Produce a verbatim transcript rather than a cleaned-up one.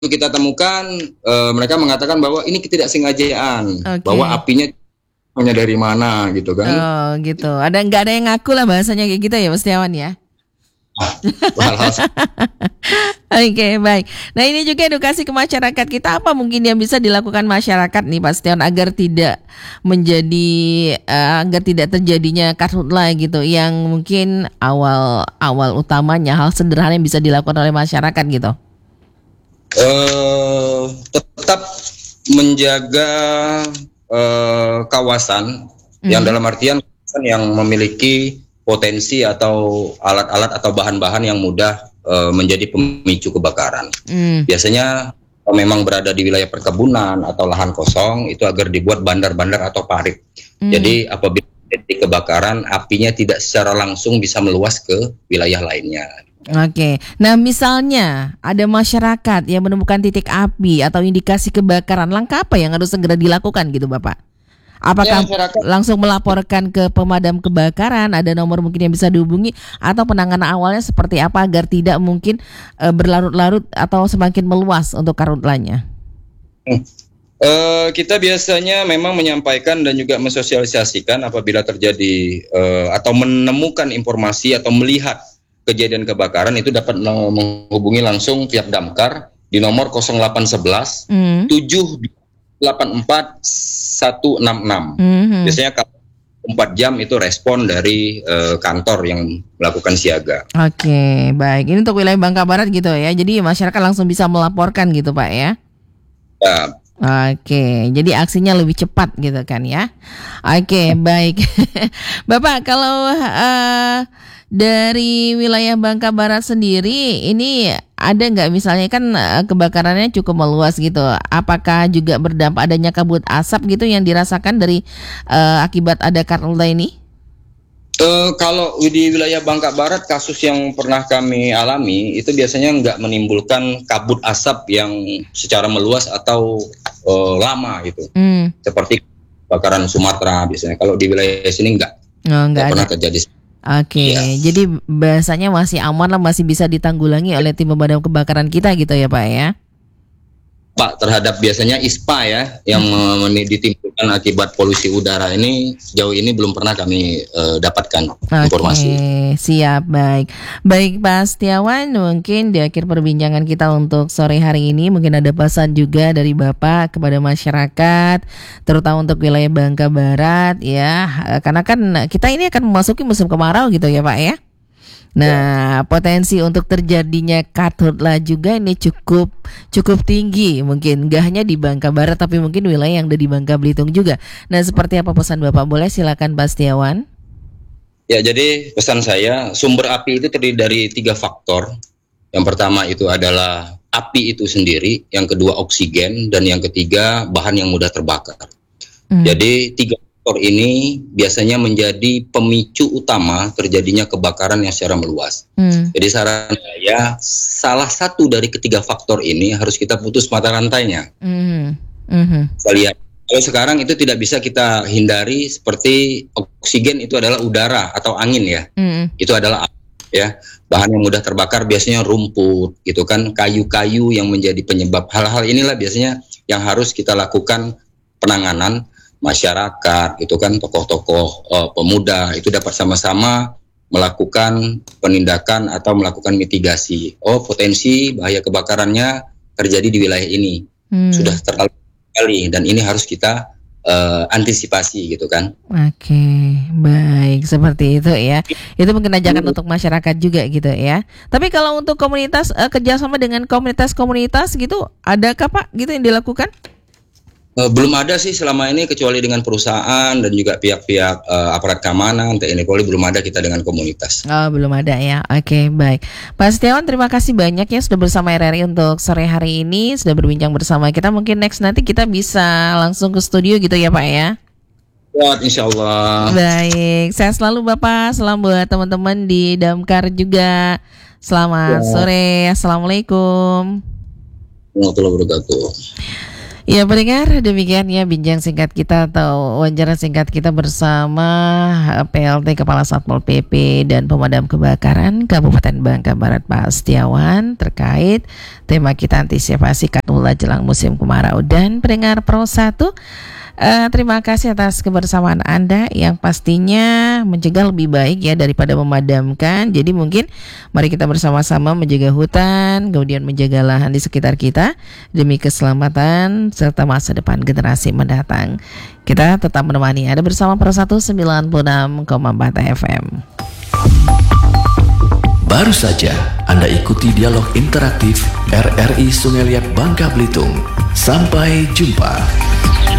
kita temukan, uh, mereka mengatakan bahwa ini ketidaksengajaan, okay. bahwa apinya hanya dari mana gitu kan? Oh gitu. Ada nggak ada yang ngaku lah bahasanya kayak gitu ya, Mas Setiawan ya? Oke, okay, baik. Nah ini juga edukasi ke masyarakat kita, apa mungkin yang bisa dilakukan masyarakat nih Pak Setiawan agar tidak menjadi uh, agar tidak terjadinya karhutla gitu, yang mungkin awal awal utamanya hal sederhana yang bisa dilakukan oleh masyarakat gitu. Uh, tetap menjaga uh, kawasan mm. yang dalam artian yang memiliki potensi atau alat-alat atau bahan-bahan yang mudah uh, menjadi pemicu kebakaran. Mm. Biasanya uh, memang berada di wilayah perkebunan atau lahan kosong, itu agar dibuat bandar-bandar atau parit. Mm. Jadi apabila terjadi kebakaran, apinya tidak secara langsung bisa meluas ke wilayah lainnya. Oke, nah misalnya ada masyarakat yang menemukan titik api atau indikasi kebakaran, langkah apa yang harus segera dilakukan gitu Bapak? Apakah ya, langsung melaporkan ke pemadam kebakaran, ada nomor mungkin yang bisa dihubungi, atau penanganan awalnya seperti apa agar tidak mungkin e, berlarut-larut atau semakin meluas untuk karhutlanya? Hmm. Uh, kita biasanya memang menyampaikan dan juga mensosialisasikan apabila terjadi uh, atau menemukan informasi atau melihat kejadian kebakaran, itu dapat menghubungi langsung pihak damkar di nomor nol delapan satu satu mm. tujuh delapan empat satu enam enam. Mm-hmm. Biasanya empat jam itu respon dari uh, kantor yang melakukan siaga. Oke, okay, baik. Ini untuk wilayah Bangka Barat gitu ya. Jadi masyarakat langsung bisa melaporkan gitu Pak ya. Ya. Oke, jadi aksinya lebih cepat gitu kan ya. Oke, baik. Bapak, kalau uh, dari wilayah Bangka Barat sendiri ini ada nggak misalnya kan uh, kebakarannya cukup meluas gitu. Apakah juga berdampak adanya kabut asap gitu yang dirasakan dari uh, akibat ada karhutla ini? Uh, kalau di wilayah Bangka Barat, kasus yang pernah kami alami itu biasanya nggak menimbulkan kabut asap yang secara meluas atau uh, lama gitu, mm. seperti kebakaran Sumatera biasanya. Kalau di wilayah sini nggak, oh, nggak pernah terjadi. Oke, okay. ya. Jadi bahasanya masih aman lah, masih bisa ditanggulangi oleh tim pemadam kebakaran kita gitu ya Pak ya? Pak, terhadap biasanya I S P A ya yang hmm. ditimbulkan akibat polusi udara ini sejauh ini belum pernah kami uh, dapatkan okay, informasi. Siap, baik. Baik Pak Setiawan, mungkin di akhir perbincangan kita untuk sore hari ini mungkin ada pesan juga dari Bapak kepada masyarakat, terutama untuk wilayah Bangka Barat ya, karena kan kita ini akan memasuki musim kemarau gitu ya Pak ya. Nah, potensi untuk terjadinya karhutla juga ini cukup cukup tinggi, mungkin gak hanya di Bangka Barat tapi mungkin wilayah yang ada di Bangka Belitung juga. Nah, seperti apa pesan Bapak? Boleh silakan Pak Setiawan. Ya, jadi pesan saya, sumber api itu terdiri dari tiga faktor. Yang pertama itu adalah api itu sendiri, yang kedua oksigen, dan yang ketiga bahan yang mudah terbakar. Hmm. Jadi tiga faktor ini biasanya menjadi pemicu utama terjadinya kebakaran yang secara meluas. Hmm. Jadi saran saya, salah satu dari ketiga faktor ini harus kita putus mata rantainya. Hmm. Hmm. Kita lihat, kalau sekarang itu tidak bisa kita hindari, seperti oksigen itu adalah udara atau angin ya. Hmm. Itu adalah ya bahan yang mudah terbakar, biasanya rumput gitu kan, kayu-kayu yang menjadi penyebab. Hal-hal inilah biasanya yang harus kita lakukan penanganan. Masyarakat itu kan, tokoh-tokoh uh, pemuda itu dapat sama-sama melakukan penindakan atau melakukan mitigasi. Oh, potensi bahaya kebakarannya terjadi di wilayah ini hmm. sudah terlalu kali, dan ini harus kita uh, antisipasi gitu kan. Oke, baik, seperti itu ya. Itu mungkin ajakan hmm. untuk masyarakat juga gitu ya. Tapi kalau untuk komunitas, uh, kerjasama dengan komunitas-komunitas gitu, adakah Pak gitu yang dilakukan? Uh, belum ada sih selama ini, kecuali dengan perusahaan dan juga pihak-pihak uh, aparat keamanan, T N I Polri, belum ada kita dengan komunitas. Oh, belum ada ya. Oke, baik. Pak Setiawan, terima kasih banyak ya sudah bersama R R I untuk sore hari ini, sudah berbincang bersama kita. Mungkin next nanti kita bisa langsung ke studio gitu ya Pak ya. Ya, insya Allah. Baik, saya selalu Bapak. Salam buat teman-teman di Damkar juga. Selamat ya. Sore. Assalamualaikum warahmatullahi wabarakatuh. Ya pendengar, demikian ya bincang singkat kita atau wawancara singkat kita bersama P L T Kepala Satpol P P dan Pemadam Kebakaran Kabupaten Bangka Barat Pak Setiawan terkait tema kita antisipasi karhutla jelang musim kemarau. Dan pendengar Pro satu, Uh, terima kasih atas kebersamaan Anda yang pastinya mencegah lebih baik ya daripada memadamkan. Jadi mungkin mari kita bersama-sama menjaga hutan, kemudian menjaga lahan di sekitar kita demi keselamatan serta masa depan generasi mendatang. Kita tetap menemani Anda bersama Pro satu sembilan puluh enam koma empat F M. Baru saja Anda ikuti dialog interaktif R R I Sungai Liat Bangka Belitung. Sampai jumpa.